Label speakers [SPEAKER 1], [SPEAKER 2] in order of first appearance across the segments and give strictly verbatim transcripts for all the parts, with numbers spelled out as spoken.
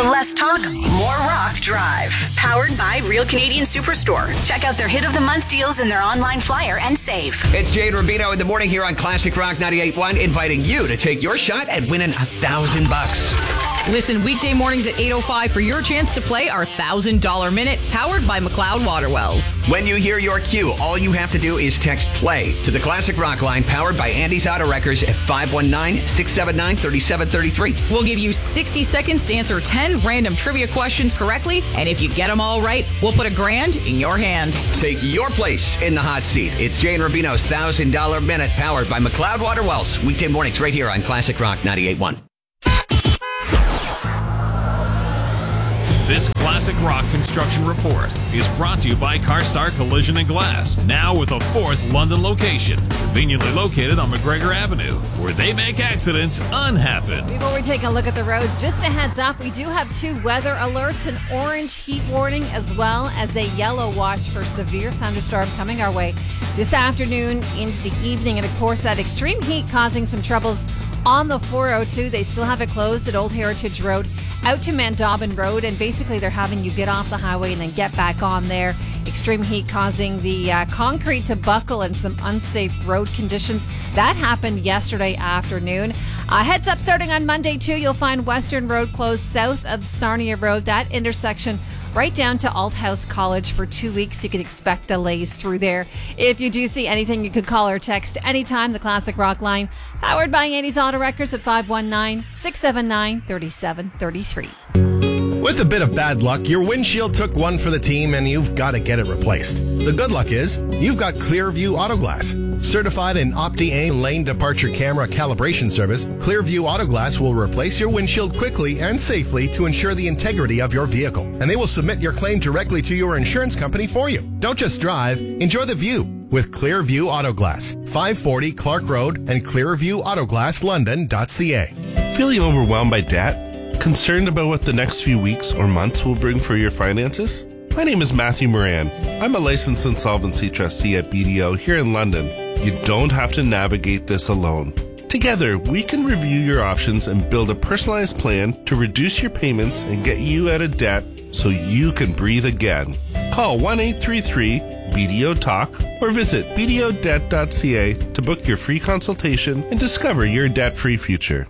[SPEAKER 1] The less talk, more rock drive. Powered by Real Canadian Superstore. Check out their Hit of the Month deals in their online flyer and save.
[SPEAKER 2] It's Jade Rubino in the morning here on Classic Rock ninety-eight point one, inviting you to take your shot at winning a thousand bucks.
[SPEAKER 3] Listen weekday mornings at eight oh five for your chance to play our one thousand dollars minute, powered by McLeod Water Wells.
[SPEAKER 2] When you hear your cue, all you have to do is text play to the Classic Rock line, powered by Andy's Auto Wreckers at five one nine, six seven nine, three seven three three.
[SPEAKER 3] We'll give you sixty seconds to answer ten random trivia questions correctly, and if you get them all right, we'll put a grand in your hand.
[SPEAKER 2] Take your place in the hot seat. It's Jane Rubino's one thousand dollars minute, powered by McLeod Water Wells. Weekday mornings right here on Classic Rock ninety-eight point one.
[SPEAKER 4] This Classic Rock Construction Report is brought to you by CarStar Collision and Glass, now with a fourth London location, conveniently located on McGregor Avenue, where they make accidents unhappen.
[SPEAKER 5] Before we take a look at the roads, just a heads up, we do have two weather alerts, an orange heat warning, as well as a yellow watch for severe thunderstorm coming our way this afternoon into the evening. And of course, that extreme heat causing some troubles on the four oh two. They still have it closed at Old Heritage Road out to Mandobbin Road, and basically they're having you get off the highway and then get back on there. Extreme heat causing the uh, concrete to buckle and some unsafe road conditions. That happened yesterday afternoon. Uh, heads up, starting on Monday too, you'll find Western Road closed south of Sarnia Road. That intersection right down to Althouse College for two weeks. You can expect delays through there. If you do see anything, you could call or text anytime. The Classic Rock line, powered by Andy's Auto Wreckers at five one nine, six seven nine, three seven three three.
[SPEAKER 6] With a bit of bad luck, your windshield took one for the team and you've got to get it replaced. The good luck is you've got Clearview Autoglass. Certified in Opti-Aim lane departure camera calibration service, Clearview Autoglass will replace your windshield quickly and safely to ensure the integrity of your vehicle. And they will submit your claim directly to your insurance company for you. Don't just drive, enjoy the view with Clearview Autoglass. five forty Clark Road and clearview autoglass london dot c a.
[SPEAKER 7] Feeling overwhelmed by debt? Concerned about what the next few weeks or months will bring for your finances? My name is Matthew Moran. I'm a licensed insolvency trustee at B D O here in London. You don't have to navigate this alone. Together, we can review your options and build a personalized plan to reduce your payments and get you out of debt so you can breathe again. Call one eight three three B D O talk or visit b d o debt dot c a to book your free consultation and discover your debt-free future.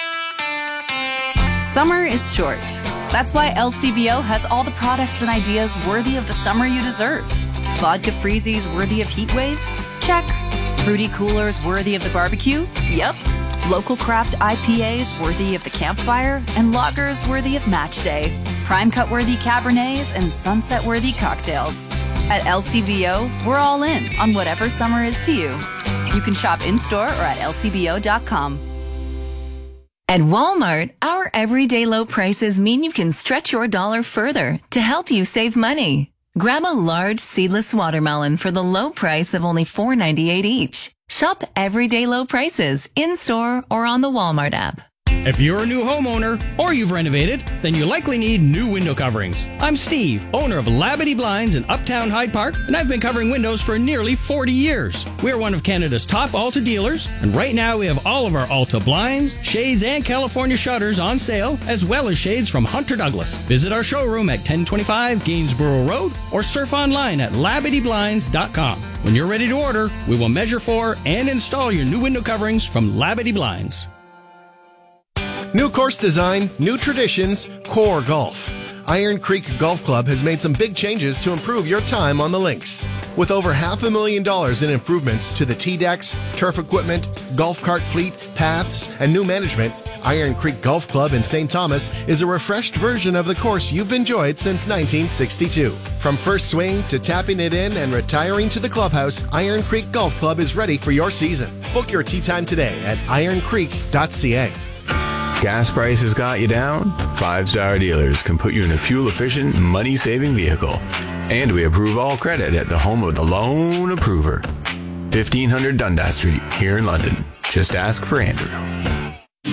[SPEAKER 8] Summer is short. That's why L C B O has all the products and ideas worthy of the summer you deserve. Vodka freezies worthy of heat waves? Check. Fruity coolers worthy of the barbecue? Yep. Local craft I P As worthy of the campfire? And lagers worthy of match day. Prime cut worthy Cabernets and sunset worthy cocktails. At L C B O, we're all in on whatever summer is to you. You can shop in-store or at l c b o dot com.
[SPEAKER 9] At Walmart, our everyday low prices mean you can stretch your dollar further to help you save money. Grab a large seedless watermelon for the low price of only four ninety-eight each. Shop everyday low prices in-store or on the Walmart app.
[SPEAKER 10] If you're a new homeowner or you've renovated, then you likely need new window coverings. I'm Steve, owner of Labadee Blinds in Uptown Hyde Park, and I've been covering windows for nearly forty years. We're one of Canada's top Alta dealers, and right now we have all of our Alta blinds, shades, and California shutters on sale, as well as shades from Hunter Douglas. Visit our showroom at ten twenty-five Gainsborough Road or surf online at labadee blinds dot com. When you're ready to order, we will measure for and install your new window coverings from Labadee Blinds.
[SPEAKER 6] New course design, new traditions, Core Golf. Iron Creek Golf Club has made some big changes to improve your time on the links. With over half a million dollars in improvements to the tee decks, turf equipment, golf cart fleet, paths, and new management, Iron Creek Golf Club in Saint Thomas is a refreshed version of the course you've enjoyed since nineteen sixty-two. From first swing to tapping it in and retiring to the clubhouse, Iron Creek Golf Club is ready for your season. Book your tee time today at iron creek dot c a.
[SPEAKER 11] Gas prices got you down? Five Star Dealers can put you in a fuel-efficient, money-saving vehicle. And we approve all credit at the home of the Loan Approver. fifteen hundred Dundas Street, here in London. Just ask for Andrew.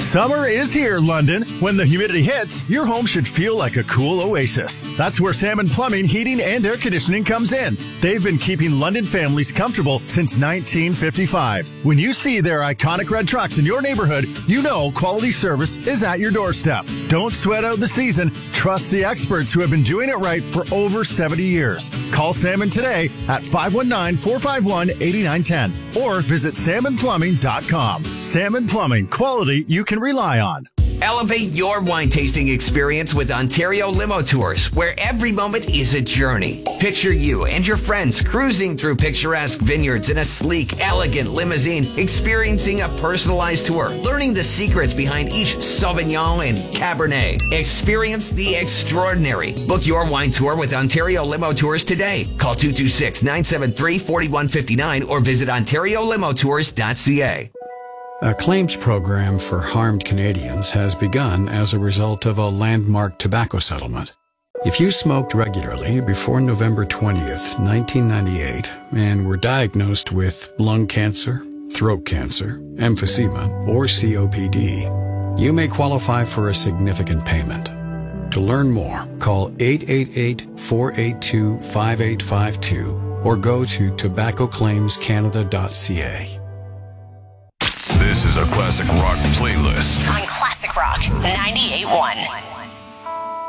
[SPEAKER 12] Summer is here, London. When the humidity hits, your home should feel like a cool oasis. That's where Salmon Plumbing, Heating, and Air Conditioning comes in. They've been keeping London families comfortable since nineteen fifty-five. When you see their iconic red trucks in your neighborhood, you know quality service is at your doorstep. Don't sweat out the season. Trust the experts who have been doing it right for over seventy years. Call Salmon today at five one nine, four five one, eight nine one zero or visit salmon plumbing dot com. Salmon Plumbing, quality you can rely on.
[SPEAKER 2] Elevate your wine tasting experience with Ontario Limo Tours, where every moment is a journey. Picture you and your friends cruising through picturesque vineyards in a sleek, elegant limousine, experiencing a personalized tour, learning the secrets behind each Sauvignon and Cabernet. Experience the extraordinary. Book your wine tour with Ontario Limo Tours today. Call two two six, nine seven three, four one five nine or visit ontario limo tours dot c a.
[SPEAKER 13] A claims program for harmed Canadians has begun as a result of a landmark tobacco settlement. If you smoked regularly before November twentieth, nineteen ninety-eight, and were diagnosed with lung cancer, throat cancer, emphysema, or C O P D, you may qualify for a significant payment. To learn more, call eight eight eight, four eight two, five eight five two or go to tobacco claims canada dot c a.
[SPEAKER 14] This is a classic rock playlist
[SPEAKER 1] on Classic Rock ninety-eight point one.